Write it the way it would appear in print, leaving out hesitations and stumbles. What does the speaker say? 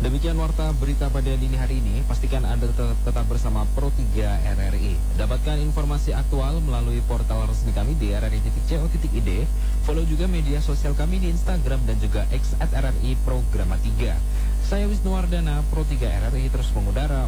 Demikian warta berita pada dini hari ini. Pastikan Anda tetap bersama Pro 3 RRI. Dapatkan informasi aktual melalui portal resmi kami di rri.co.id. Follow juga media sosial kami di Instagram dan juga X @RRI Programa 3. Saya Wisnuwardana, Pro 3 RRI terus mengudara